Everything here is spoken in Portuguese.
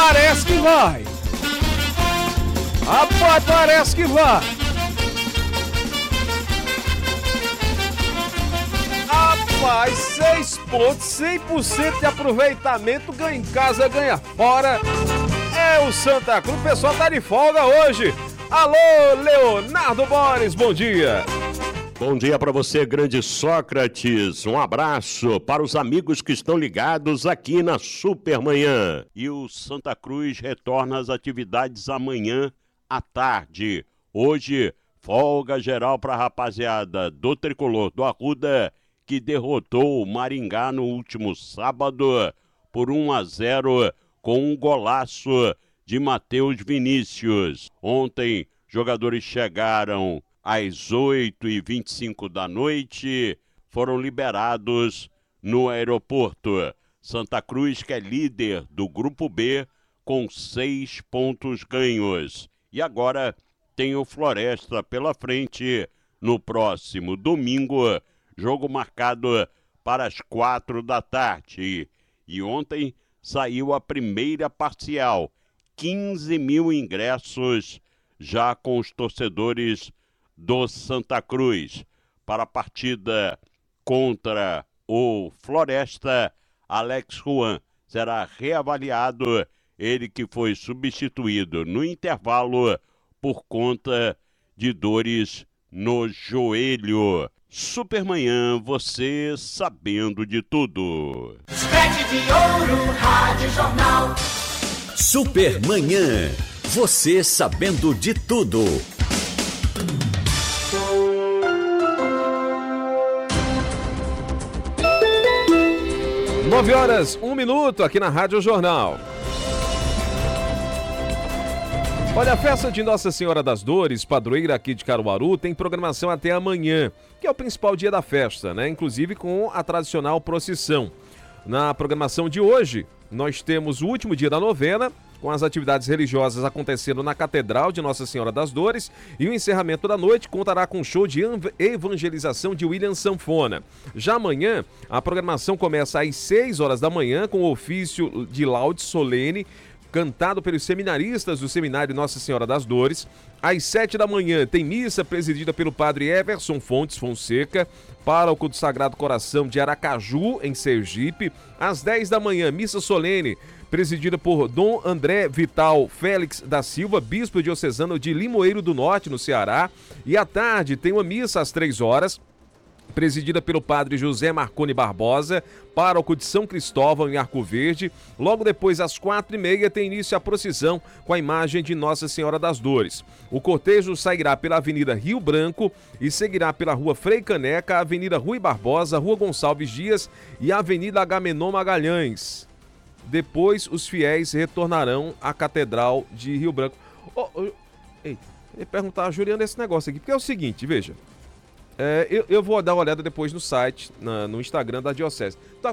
Parece que vai. Rapaz, parece que vai. Rapaz, 6 pontos, 100% de aproveitamento, ganha em casa, ganha fora. É o Santa Cruz, o pessoal tá de folga hoje. Alô, Leonardo Borges, bom dia. Bom dia para você, grande Sócrates. Um abraço para os amigos que estão ligados aqui na Supermanhã. E o Santa Cruz retorna às atividades amanhã à tarde. Hoje, folga geral para a rapaziada do Tricolor do Arruda, que derrotou o Maringá no último sábado por 1-0 com um golaço de Matheus Vinícius. Ontem, jogadores chegaram às 8h25 da noite, foram liberados no aeroporto. Santa Cruz, que é líder do Grupo B, com 6 pontos ganhos. E agora tem o Floresta pela frente no próximo domingo, jogo marcado para as 4 da tarde. E ontem saiu a primeira parcial, 15 mil ingressos já com os torcedores do Santa Cruz. Para a partida contra o Floresta, Alex Juan será reavaliado, ele que foi substituído no intervalo por conta de dores no joelho. Supermanhã, você sabendo de tudo. Sete de Ouro, Rádio Jornal. Supermanhã, você sabendo de tudo. 9h01 aqui na Rádio Jornal. Olha, a festa de Nossa Senhora das Dores, padroeira aqui de Caruaru, tem programação até amanhã, que é o principal dia da festa, né? Inclusive com a tradicional procissão. Na programação de hoje, nós temos o último dia da novena, com as atividades religiosas acontecendo na Catedral de Nossa Senhora das Dores, e o encerramento da noite contará com um show de evangelização de William Sanfona. Já amanhã, a programação começa às 6 horas da manhã, com o ofício de laude solene, cantado pelos seminaristas do Seminário Nossa Senhora das Dores. Às 7 da manhã tem missa presidida pelo padre Everson Fontes Fonseca, pároco do Sagrado Coração de Aracaju, em Sergipe. Às 10 da manhã, missa solene, presidida por Dom André Vital Félix da Silva, bispo diocesano de Limoeiro do Norte, no Ceará. E à tarde tem uma missa às 3 horas, presidida pelo padre José Marconi Barbosa, pároco de São Cristóvão, em Arco Verde. Logo depois, às 4h30, tem início a procissão com a imagem de Nossa Senhora das Dores. O cortejo sairá pela Avenida Rio Branco e seguirá pela Rua Frei Caneca, Avenida Rui Barbosa, Rua Gonçalves Dias e Avenida Agamenon Magalhães. Depois, os fiéis retornarão à Catedral de Rio Branco. Eu ia perguntar a Juliana esse negócio aqui, porque é o seguinte, veja. Eu vou dar uma olhada depois no site, no Instagram da Diocese.